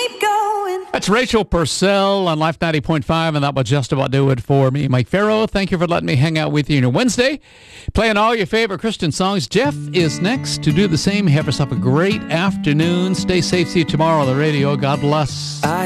keep going. That's Rachel Purcell on Life 90.5, and that will just about do it for me. Mike Farrow, thank you for letting me hang out with you on a Wednesday, playing all your favorite Christian songs. Jeff is next to do the same. Have yourself a great afternoon. Stay safe. See you tomorrow on the radio. God bless.